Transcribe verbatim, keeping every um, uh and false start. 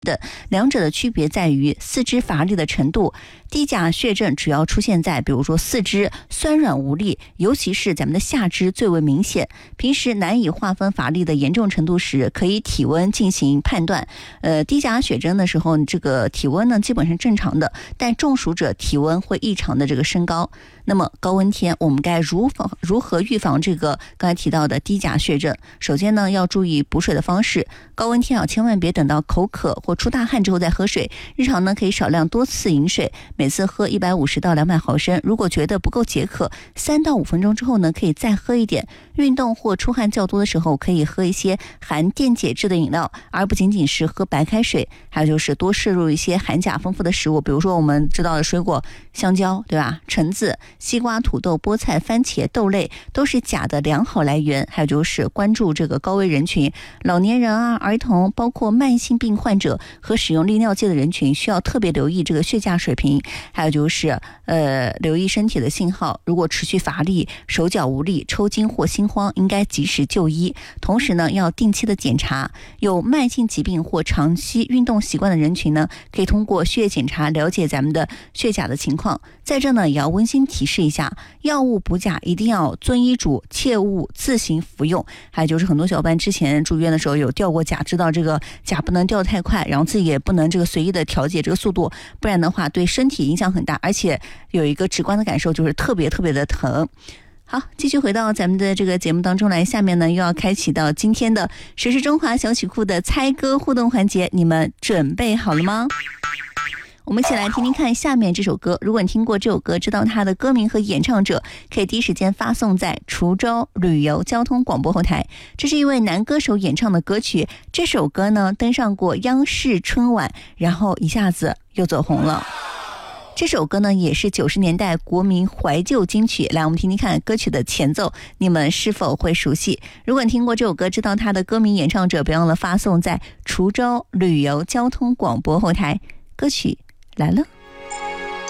的两者的区别在于四肢乏力的程度。低钾血症主要出现在比如说四肢酸软无力，尤其是咱们的下肢最为明显。平时难以划分乏力的严重程度时，可以体温进行判断。呃，低钾血症的时候，这个体温呢基本上正常的，但中暑者体温会异常的这个升高。那么高温天我们该如防如何预防这个刚才提到的低钾血症？首先呢，要注意补水的方式。高温天啊，千万别等到口渴或出大汗之后再喝水。日常呢可以少量多次饮水，每次喝一百五十到两百毫升。如果觉得不够解渴，三到五分钟之后呢可以再喝一点。运动或出汗较多的时候，可以喝一些含电解质的饮料，而不仅仅是喝白开水。还有就是多摄入一些含钾丰富的食物，比如说我们知道的水果，香蕉，对吧？橙子、西瓜、土豆、菠菜、番茄、豆类都是钾的良好来源。还有就是关注这个高危人群，老年人啊、儿童，包括慢性病患者和使用利尿剂的人群，需要特别留意这个血钾水平。还有就是呃，留意身体的信号，如果持续乏力、手脚无力、抽筋或心慌，应该及时就医。同时呢，要定期的检查。有慢性疾病或长期运动习惯的人群呢，可以通过血液检查了解咱们的血钾的情况。在这呢，也要温馨提示一下，药物补钾一定要遵医嘱，切勿自行服用。还有就是很多小伙伴之前住院的时候有掉过钾，知道这个钾不能掉太快，然后自己也不能这个随意的调节这个速度，不然的话对身体影响很大，而且有一个直观的感受就是特别特别的疼。好，继续回到咱们的这个节目当中来，下面呢又要开启到今天的谁是中华小曲库的猜歌互动环节，你们准备好了吗？我们一起来听听看下面这首歌。如果你听过这首歌，知道它的歌名和演唱者，可以第一时间发送在滁州旅游交通广播后台。这是一位男歌手演唱的歌曲，这首歌呢登上过央视春晚，然后一下子又走红了。这首歌呢也是九十年代国民怀旧金曲。来，我们听听看歌曲的前奏，你们是否会熟悉？如果你听过这首歌，知道它的歌名演唱者，别忘了发送在滁州旅游交通广播后台。歌曲来了。